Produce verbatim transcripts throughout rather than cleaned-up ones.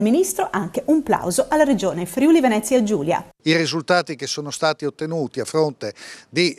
Ministro, anche un plauso alla Regione Friuli Venezia Giulia. I risultati che sono stati ottenuti a fronte di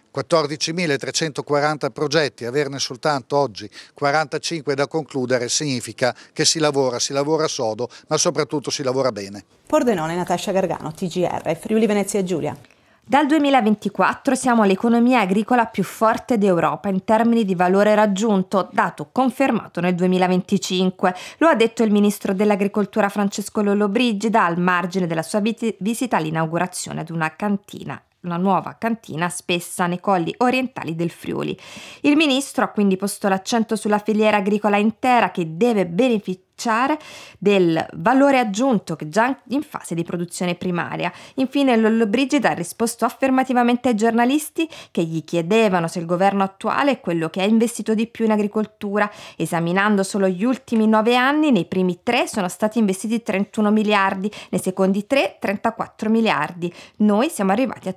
quattordicimilatrecentoquaranta progetti, averne soltanto oggi quarantacinque da concludere, significa che si lavora, si lavora sodo, ma soprattutto si lavora bene. Pordenone, Natascia Gargano, T G R, Friuli Venezia Giulia. Dal duemilaventiquattro siamo l'economia agricola più forte d'Europa in termini di valore raggiunto, dato confermato nel duemilaventicinque. Lo ha detto il ministro dell'Agricoltura Francesco Lollobrigida al margine della sua visita all'inaugurazione ad una cantina. Una nuova cantina Spessa nei colli orientali del Friuli. Il ministro ha quindi posto l'accento sulla filiera agricola intera che deve beneficiare del valore aggiunto che già in fase di produzione primaria. Infine Lollobrigida ha risposto affermativamente ai giornalisti che gli chiedevano se il governo attuale è quello che ha investito di più in agricoltura. Esaminando solo gli ultimi nove anni, nei primi tre sono stati investiti trentuno miliardi, nei secondi tre trentaquattro miliardi. Noi siamo arrivati a,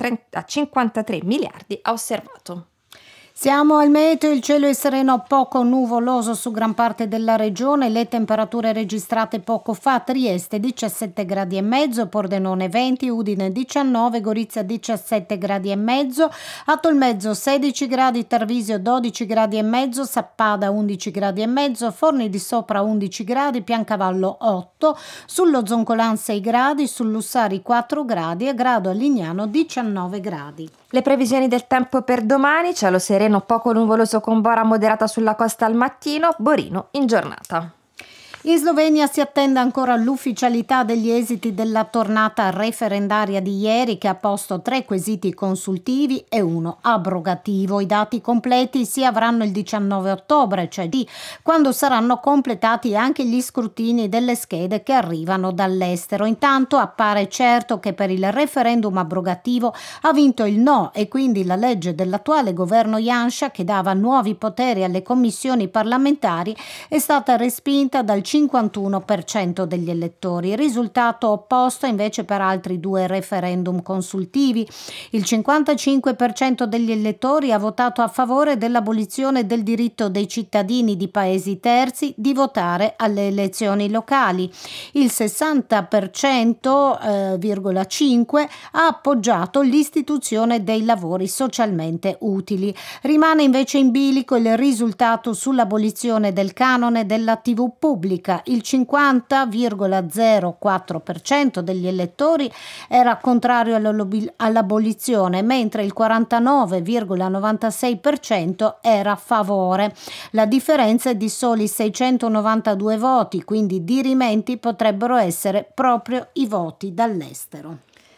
a cinquantatré miliardi, ha osservato. Siamo al meteo, il cielo è sereno, poco nuvoloso su gran parte della regione, le temperature registrate poco fa: Trieste diciassette gradi e mezzo, Pordenone venti, Udine diciannove, Gorizia diciassette gradi e mezzo, a Tolmezzo sedici gradi, Tarvisio dodici gradi e mezzo, Sappada undici gradi e mezzo, Forni di Sopra undici gradi, Piancavallo otto, sullo Zoncolan sei gradi, sul Lussari quattro gradi e Grado a Lignano diciannove gradi. Le previsioni del tempo per domani: cielo sereno, poco nuvoloso con bora moderata sulla costa al mattino, Borino in giornata. In Slovenia si attende ancora l'ufficialità degli esiti della tornata referendaria di ieri, che ha posto tre quesiti consultivi e uno abrogativo. I dati completi si avranno il diciannove ottobre, cioè di quando saranno completati anche gli scrutini delle schede che arrivano dall'estero. Intanto appare certo che per il referendum abrogativo ha vinto il no e quindi la legge dell'attuale governo Janša, che dava nuovi poteri alle commissioni parlamentari, è stata respinta dal cinquantuno per cento degli elettori. Risultato opposto invece per altri due referendum consultivi. Il cinquantacinque per cento degli elettori ha votato a favore dell'abolizione del diritto dei cittadini di paesi terzi di votare alle elezioni locali. Il sessanta per cento virgola cinque ha appoggiato l'istituzione dei lavori socialmente utili. Rimane invece in bilico il risultato sull'abolizione del canone della tivù pubblica. Il cinquanta virgola zero quattro per cento degli elettori era contrario all'abolizione, mentre il quarantanove virgola novantasei per cento era a favore. La differenza è di soli seicentonovantadue voti, quindi dirimenti potrebbero essere proprio i voti dall'estero.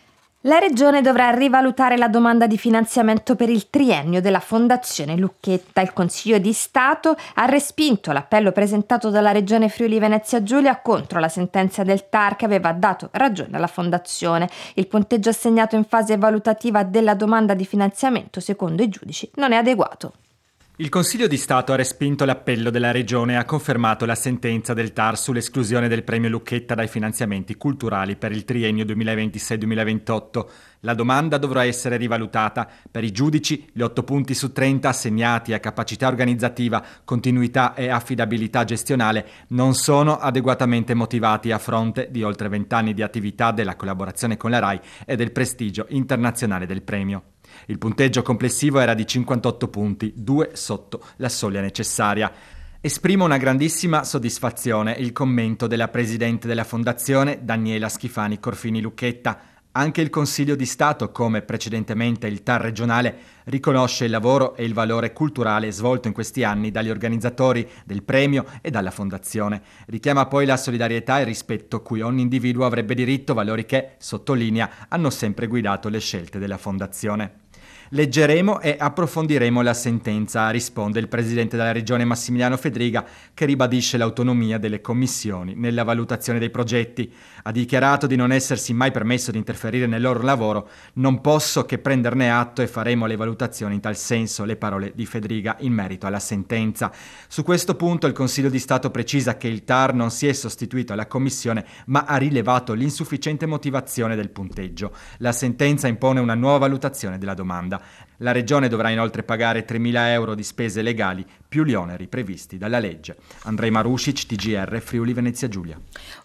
La Regione dovrà rivalutare la domanda di finanziamento per il triennio della Fondazione Lucchetta. Il Consiglio di Stato ha respinto l'appello presentato dalla Regione Friuli Venezia Giulia contro la sentenza del T A R che aveva dato ragione alla Fondazione. Il punteggio assegnato in fase valutativa della domanda di finanziamento, secondo i giudici, non è adeguato. Il Consiglio di Stato ha respinto l'appello della Regione e ha confermato la sentenza del T A R sull'esclusione del premio Lucchetta dai finanziamenti culturali per il triennio duemilaventisei duemilaventotto. La domanda dovrà essere rivalutata. Per i giudici, gli otto punti su trenta assegnati a capacità organizzativa, continuità e affidabilità gestionale non sono adeguatamente motivati a fronte di oltre vent'anni di attività, della collaborazione con la RAI e del prestigio internazionale del premio. Il punteggio complessivo era di cinquantotto punti, due sotto la soglia necessaria. Esprimo una grandissima soddisfazione il commento della presidente della Fondazione, Daniela Schifani Corfini Lucchetta. Anche il Consiglio di Stato, come precedentemente il T A R regionale, riconosce il lavoro e il valore culturale svolto in questi anni dagli organizzatori del premio e dalla Fondazione. Richiama poi la solidarietà e il rispetto cui ogni individuo avrebbe diritto, valori che, sottolinea, hanno sempre guidato le scelte della Fondazione. Leggeremo e approfondiremo la sentenza, risponde il presidente della Regione Massimiliano Fedriga, che ribadisce l'autonomia delle commissioni nella valutazione dei progetti. Ha dichiarato di non essersi mai permesso di interferire nel loro lavoro. Non posso che prenderne atto e faremo le valutazioni in tal senso, le parole di Fedriga in merito alla sentenza. Su questo punto il Consiglio di Stato precisa che il T A R non si è sostituito alla Commissione, ma ha rilevato l'insufficiente motivazione del punteggio. La sentenza impone una nuova valutazione della domanda. La Regione dovrà inoltre pagare tremila euro di spese legali più gli oneri previsti dalla legge. Andrei Marušić, T G R, Friuli Venezia Giulia.